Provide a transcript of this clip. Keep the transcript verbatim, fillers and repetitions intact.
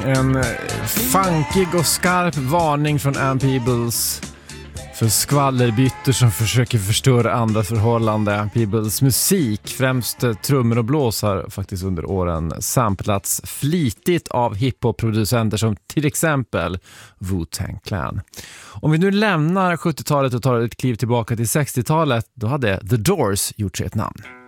En funkig och skarp varning från Ann Peebles för skvallerbyttor som försöker förstöra andras förhållande. Peebles musik, främst trummor och blås, har faktiskt under åren samplats flitigt av hiphop-producenter som till exempel Wu-Tang Clan. Om vi nu lämnar sjuttiotalet och tar ett kliv tillbaka till sextiotalet, då hade The Doors gjort sig ett namn.